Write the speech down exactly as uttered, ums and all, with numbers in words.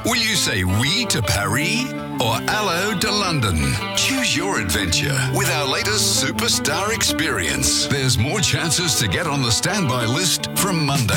Will you say oui to Paris or hello to London? Choose your adventure with our latest superstar experience. There's more chances to get on the standby list from Monday.